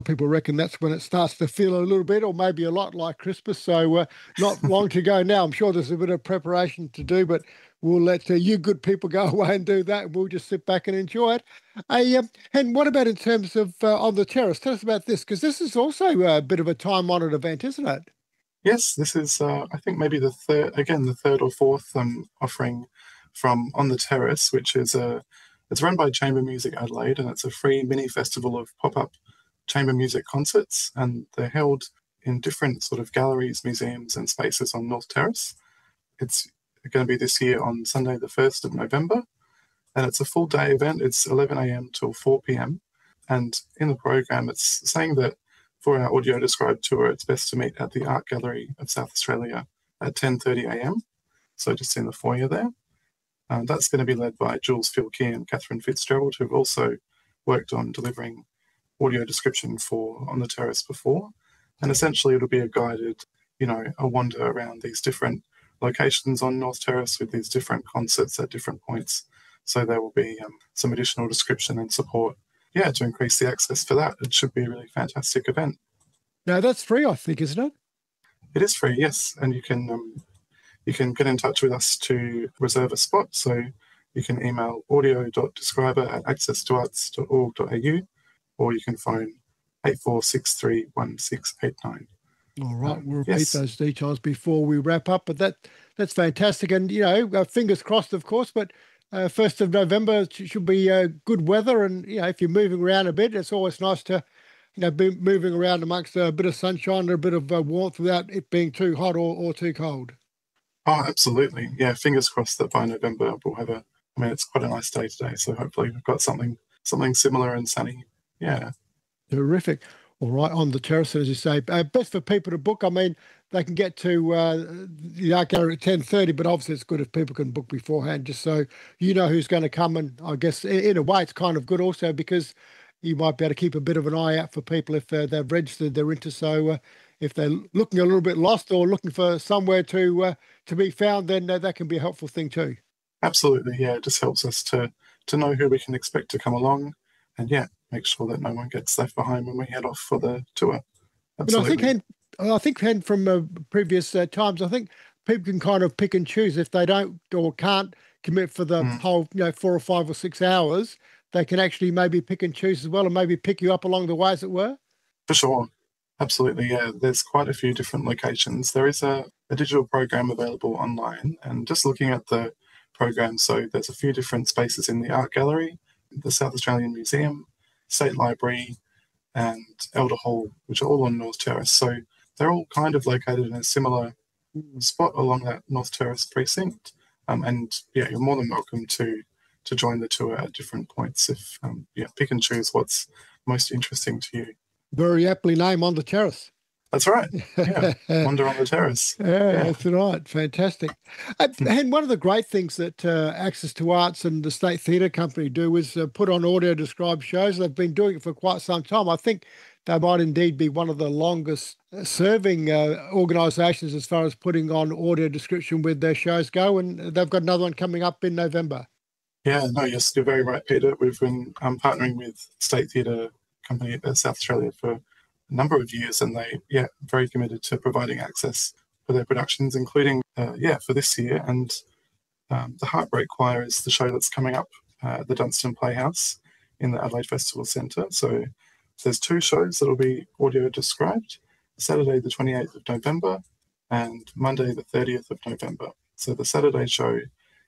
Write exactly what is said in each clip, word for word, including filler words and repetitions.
People reckon that's when it starts to feel a little bit or maybe a lot like Christmas. So uh, not long to go now. I'm sure there's a bit of preparation to do, but we'll let uh, you good people go away and do that. We'll just sit back and enjoy it. Uh, um, and what about in terms of uh, on the terrace? Tell us about this, because this is also a bit of a time-honoured event, isn't it? Yes, this is, uh, I think, maybe the third, again, the third or fourth um, offering from On the Terrace, which is a, it's run by Chamber Music Adelaide, and it's a free mini festival of pop-up chamber music concerts, and they're held in different sort of galleries, museums, and spaces on North Terrace. It's going to be this year on Sunday, the first of November, and it's a full day event. It's eleven a m till four p m. And in the program, it's saying that for our audio described tour, it's best to meet at the Art Gallery of South Australia at ten thirty a m. So just in the foyer there. Um, that's going to be led by Jules Filkey and Catherine Fitzgerald, who've also worked on delivering audio description for On the Terrace before. And essentially it'll be a guided, you know, a wander around these different locations on North Terrace with these different concerts at different points. So there will be um, some additional description and support, yeah, to increase the access for that. It should be a really fantastic event. Now that's free, I think, isn't it? It is free, yes. And you can um, you can get in touch with us to reserve a spot. So you can email audio.describer at access to arts dot org dot a u, or you can phone eight four six three one six eight nine. All right, um, we'll repeat yes. those details before we wrap up. But that that's fantastic. And, you know, uh, fingers crossed, of course, but uh, first of November should be uh, good weather. And, you know, if you're moving around a bit, it's always nice to, you know, be moving around amongst a bit of sunshine and a bit of uh, warmth without it being too hot or, or too cold. Oh, absolutely. Yeah, fingers crossed that by November we'll have a, I mean, it's quite a nice day today, so hopefully we've got something something similar and sunny. Yeah. Terrific. All right, On the Terrace, as you say, uh, best for people to book. I mean, they can get to uh, the Art Gallery at ten thirty, but obviously it's good if people can book beforehand, just so you know who's going to come. And I guess in, in a way it's kind of good also because you might be able to keep a bit of an eye out for people if uh, they've registered their interest. So uh, if they're looking a little bit lost or looking for somewhere to uh, to be found, then uh, that can be a helpful thing too. Absolutely, yeah. It just helps us to to know who we can expect to come along, and yeah, make sure that no one gets left behind when we head off for the tour. Absolutely. But I think, Hen, I think, Hen, from uh, previous uh, times, I think people can kind of pick and choose if they don't or can't commit for the mm. whole, you know, four or five or six hours. They can actually maybe pick and choose as well, and maybe pick you up along the way, as it were. For sure. Absolutely, yeah. There's quite a few different locations. There is a, a digital program available online, and just looking at the program, so there's a few different spaces in the Art Gallery, the South Australian Museum, State Library, and Elder Hall, which are all on North Terrace. So they're all kind of located in a similar spot along that North Terrace precinct. Um, and yeah, you're more than welcome to to join the tour at different points if, um, yeah, pick and choose what's most interesting to you. Very aptly named On the Terrace. That's right. Yeah, Wander on the Terrace. Yeah, yeah, that's right. Fantastic. And one of the great things that uh, Access to Arts and the State Theatre Company do is uh, put on audio-described shows. They've been doing it for quite some time. I think they might indeed be one of the longest-serving uh, organisations as far as putting on audio description with their shows go, and they've got another one coming up in November. Yeah, no, yes, you're very right, Peter. We've been um, partnering with State Theatre Company at South Australia for a number of years, and they, yeah, very committed to providing access for their productions, including, uh, yeah, for this year. And um, the Heartbreak Choir is the show that's coming up uh, at the Dunstan Playhouse in the Adelaide Festival Centre. So there's two shows that'll be audio described, Saturday the twenty-eighth of November and Monday the thirtieth of November. So the Saturday show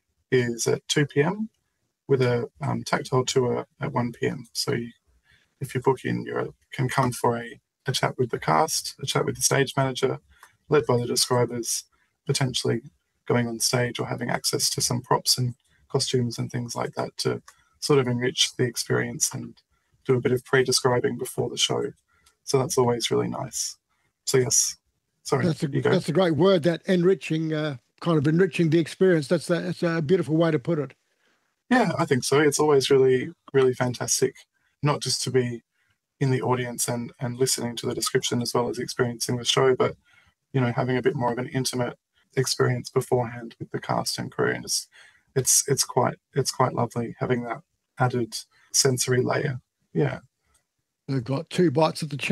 is at two p m with a um, tactile tour at one p m. So you, if you book in, you can come for a, a chat with the cast, a chat with the stage manager, led by the describers, potentially going on stage or having access to some props and costumes and things like that to sort of enrich the experience and do a bit of pre-describing before the show. So that's always really nice. So yes, sorry, that's a, you go. That's a great word, that enriching, uh, kind of enriching the experience. That's a, that's a beautiful way to put it. Yeah, I think so. It's always really, really fantastic, not just to be in the audience and, and listening to the description as well as experiencing the show, but, you know, having a bit more of an intimate experience beforehand with the cast and crew. And it's, it's, it's quite, it's quite lovely having that added sensory layer. Yeah. They've got two bites at the